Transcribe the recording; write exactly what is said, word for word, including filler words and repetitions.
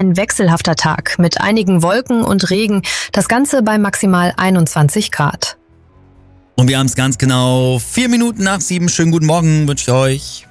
ein wechselhafter Tag mit einigen Wolken und Regen, das Ganze bei maximal einundzwanzig Grad. Und wir haben es ganz genau vier Minuten nach sieben. Schönen guten Morgen wünsche ich euch.